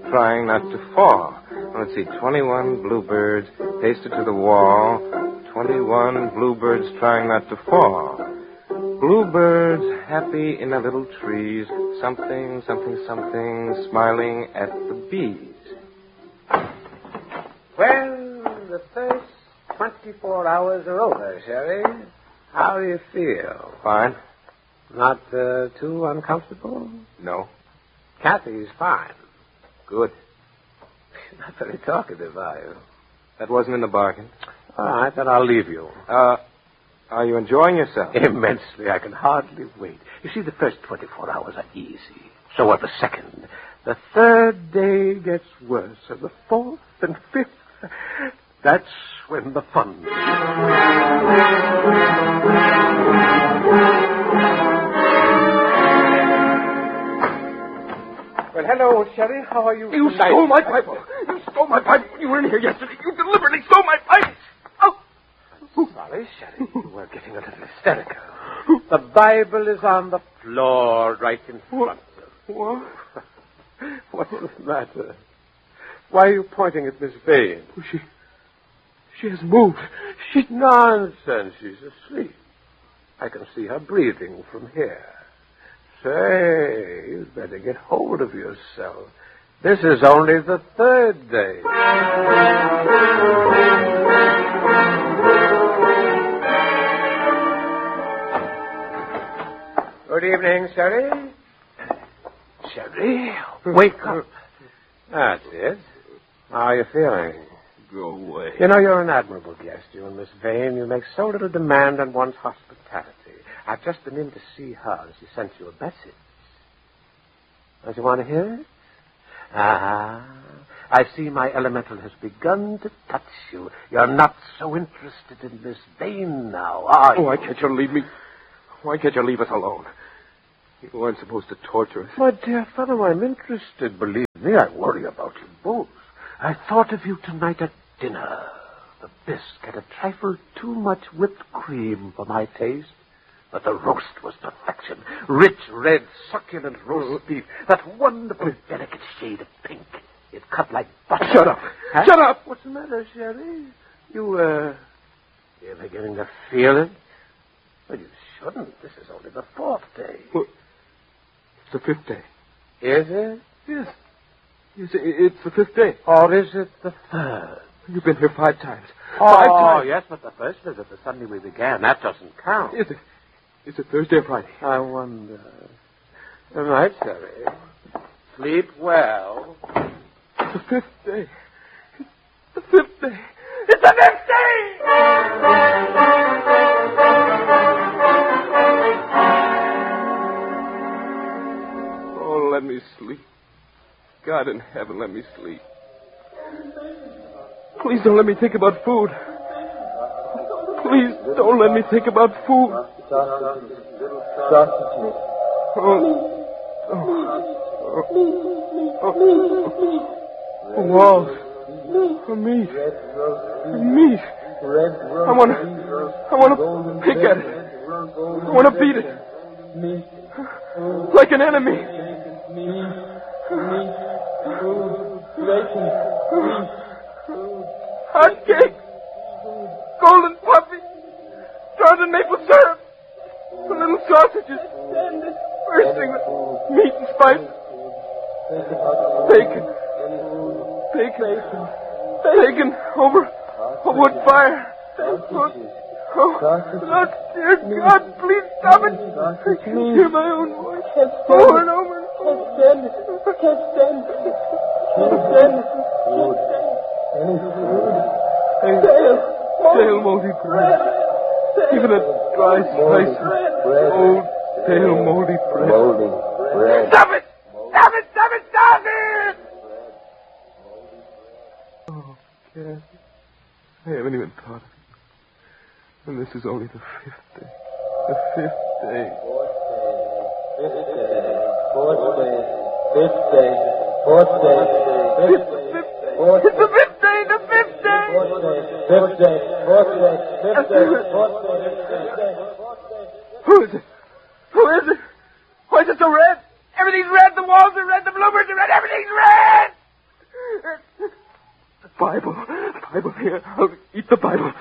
trying not to fall. Let's see, 21 bluebirds pasted to the wall. 21 bluebirds trying not to fall. Bluebirds happy in their little trees. Something, something, something, smiling at the bees. Well, the first 24 hours are over, Sherry. How do you feel? Fine. Not too uncomfortable? No. Kathy's fine. Good. You're not very talkative, are you? That wasn't in the bargain. All right, then I'll leave you. Are you enjoying yourself? Immensely. I can hardly wait. You see, the first 24 hours are easy. So are the second. The third day gets worse, and the fourth and fifth. That's when the fun Well, hello, Sherry. How are you? You stole my pipe. You stole my pipe. You were in here yesterday. You deliberately stole my pipe. Oh. Sorry, Sherry. You were getting a little hysterical. The Bible is on the floor right in front of you. What? What's the matter? Why are you pointing at Miss Vane? She has moved. Nonsense. She's asleep. I can see her breathing from here. Say, you'd better get hold of yourself. This is only the third day. Good evening, Sherry. Sherry, wake up. That's it. How are you feeling? Go away. You know, you're an admirable guest, you and Miss Vane. You make so little demand on one's hospitality. I've just been in to see her, and she sent you a message. Don't you want to hear it? I see my elemental has begun to touch you. You're not so interested in Miss Vane now, are you? Why can't you leave me? Why can't you leave us alone? You weren't supposed to torture us. My dear fellow, I'm interested. Believe me, I worry about you both. I thought of you tonight at dinner. The bisque had a trifle too much whipped cream for my taste. But the roast was perfection. Rich, red, succulent roast beef. That wonderful, delicate shade of pink. It cut like butter. Shut up. Huh? Shut up. What's the matter, Sherry? You're beginning to feel it? Well, you shouldn't. This is only the fourth day. Well, it's the fifth day. Is it? Yes. Yes, it's the fifth day. Or is it the third? You've been here 5 times. Oh, 5 times. yes, but the first visit, the Sunday we began, that doesn't count. Is it Thursday or Friday? I wonder. Good night, Sherry. Sleep well. It's the fifth day. It's the fifth day. It's the fifth day! Oh, let me sleep. God in heaven, let me sleep. Please don't let me think about food. Please don't let me think about food. Walls. Meat. Meat. I want to pick at it. I want to beat it. Like an enemy. Hot cake. Golden puffy. Strawberry maple syrup. The little sausages. Bursting with meat and spice. Bacon. Bacon over a wood fire. Oh, dear God, please stop it. I can hear my own voice over and over. Can't stand it. Stale moldy bread. Even a dry slice of old, stale moldy bread. Stop it! Stop it! Stop it! Stop it! Oh, Kathy. I haven't even thought of it. And this is only the fifth day. The fifth day. Fourth day. Fifth day. Fourth day. Fifth day. It's the fifth day! The fifth day! Fifth day. Fourth day. Fifth day. Fourth day. Who is it? Who is it? Why is it so red? Everything's red. The walls are red. The bluebirds are red. Everything's red! Bible. Here, I'll eat the Bible.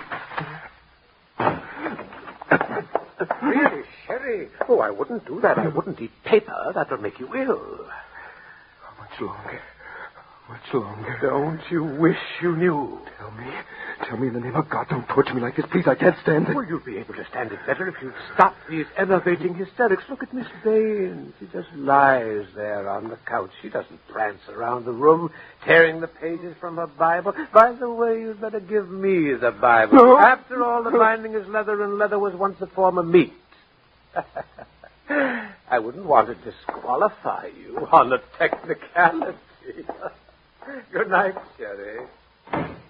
Really, Sherry? Oh, I wouldn't do that. I wouldn't eat paper. That would make you ill. How much longer? Much longer. Don't you wish you knew? Tell me in the name of God, don't torture me like this, please. I can't stand it. Well, you'll be able to stand it better if you stop these enervating hysterics. Look at Miss Vane. She just lies there on the couch. She doesn't prance around the room, tearing the pages from her Bible. By the way, you'd better give me the Bible. No. After all, the binding is leather, and leather was once a form of meat. I wouldn't want to disqualify you on a technicality. Good night, Sherry.